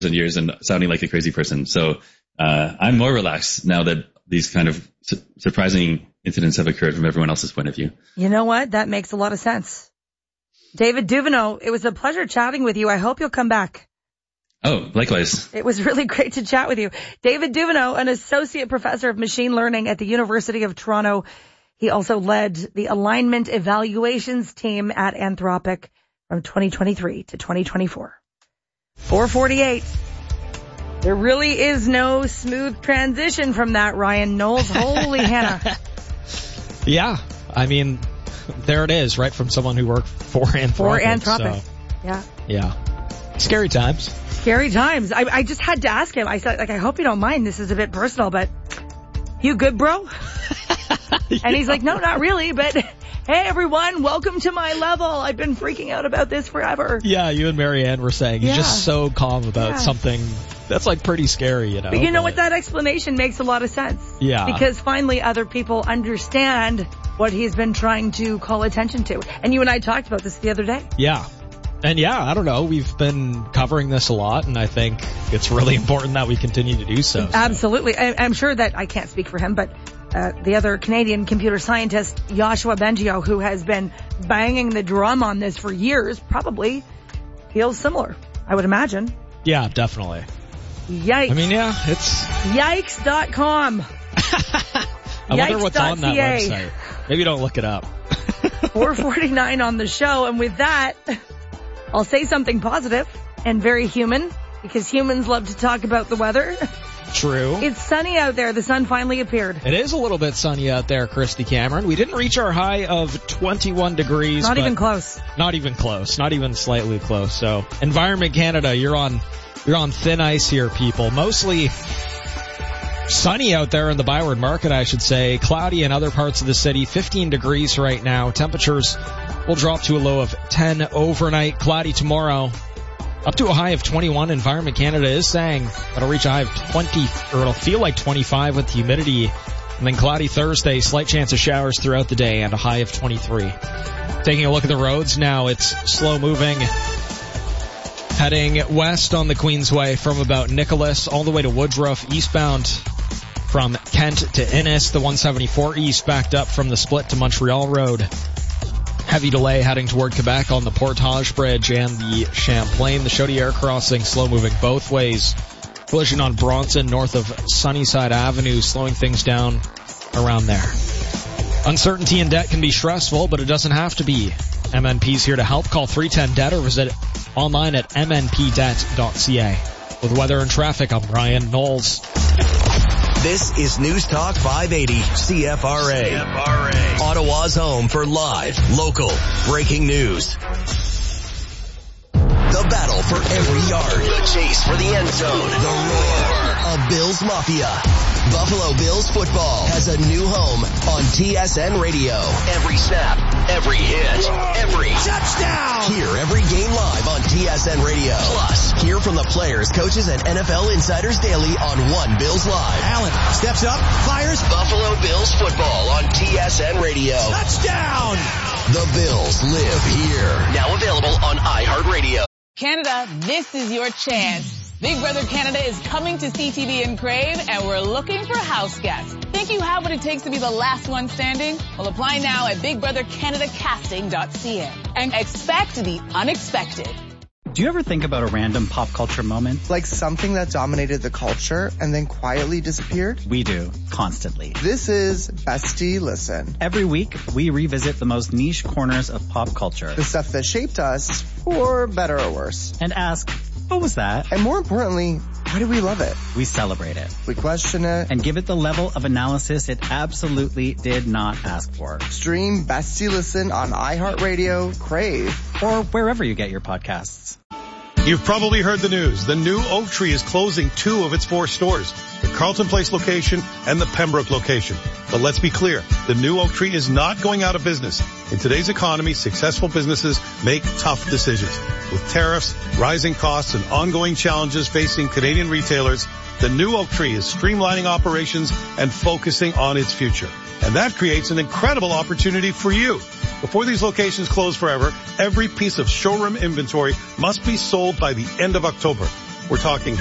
years and sounding like a crazy person. So I'm more relaxed now that these kind of surprising incidents have occurred from everyone else's point of view. You know what? That makes a lot of sense. David Duveneau, it was a pleasure chatting with you. I hope you'll come back. Oh, likewise. It was really great to chat with you. David Duveneau, an associate professor of machine learning at the University of Toronto. He also led the alignment evaluations team at Anthropic from 2023 to 2024. 4:48. There really is no smooth transition from that, Ryan Knowles. Holy Hannah. Yeah. I mean, there it is, right from someone who worked for Anthropic. So, yeah. Scary times. Scary times. I just had to ask him. I said, I hope you don't mind. This is a bit personal, but you good, bro? And he's like, no, not really, but hey, everyone, welcome to my level. I've been freaking out about this forever. Yeah, you and Marianne were saying he's just so calm about something that's like pretty scary, you know. But you know what? That explanation makes a lot of sense. Yeah. Because finally other people understand what he's been trying to call attention to. And you and I talked about this the other day. Yeah. And I don't know. We've been covering this a lot, and I think it's really important that we continue to do so. Absolutely. I'm sure that I can't speak for him, but the other Canadian computer scientist, Yoshua Bengio, who has been banging the drum on this for years, probably feels similar, I would imagine. Yeah, definitely. Yikes. I mean, it's... Yikes.com. I wonder what's on that website. Maybe don't look it up. 4:49 on the show, and with that, I'll say something positive and very human, because humans love to talk about the weather. True. It's sunny out there. The sun finally appeared. It is a little bit sunny out there, Christy Cameron. We didn't reach our high of 21 degrees. Not even close. Not even close. Not even slightly close. So, Environment Canada, you're on thin ice here, people. Mostly sunny out there in the Byward Market, I should say. Cloudy in other parts of the city. 15 degrees right now. Temperatures will drop to a low of 10 overnight. Cloudy tomorrow. Up to a high of 21. Environment Canada is saying it'll reach a high of 20, or it'll feel like 25 with humidity. And then cloudy Thursday, slight chance of showers throughout the day, and a high of 23. Taking a look at the roads now, it's slow moving. Heading west on the Queensway from about Nicholas all the way to Woodruff, eastbound from Kent to Innis. The 174 east backed up from the split to Montreal Road. Heavy delay heading toward Quebec on the Portage Bridge and the Champlain. The Chaudière crossing slow moving both ways. Collision on Bronson north of Sunnyside Avenue, slowing things down around there. Uncertainty and debt can be stressful, but it doesn't have to be. MNP's here to help. Call 310-DEBT or visit online at mnpdebt.ca. With weather and traffic, I'm Ryan Knowles. This is News Talk 580 CFRA. Ottawa's home for live, local, breaking news. The battle for every yard. The chase for the end zone. The roar of Bills Mafia. Buffalo Bills football has a new home on TSN Radio. Every snap, every hit, every touchdown. Hear every game live on TSN Radio. Plus, hear from the players, coaches, and NFL insiders daily on One Bills Live. Allen steps up, fires. Buffalo Bills football on TSN Radio. Touchdown. The Bills live here. Now available on iHeartRadio. Canada, this is your chance. Big Brother Canada is coming to CTV and Crave, and we're looking for house guests. Think you have what it takes to be the last one standing? Well, apply now at BigBrotherCanadaCasting.ca and expect the unexpected. Do you ever think about a random pop culture moment? Like something that dominated the culture and then quietly disappeared? We do, constantly. This is Bestie Listen. Every week, we revisit the most niche corners of pop culture. The stuff that shaped us, for better or worse. And ask, what was that? And more importantly, why do we love it? We celebrate it. We question it. And give it the level of analysis it absolutely did not ask for. Stream Bestie Listen on iHeartRadio, Crave, or wherever you get your podcasts. You've probably heard the news. The new Oak Tree is closing 2 of its 4 stores, the Carleton Place location and the Pembroke location. But let's be clear, the new Oak Tree is not going out of business. In today's economy, successful businesses make tough decisions. With tariffs, rising costs, and ongoing challenges facing Canadian retailers, the new Oak Tree is streamlining operations and focusing on its future. And that creates an incredible opportunity for you. Before these locations close forever, every piece of showroom inventory must be sold by the end of October. We're talking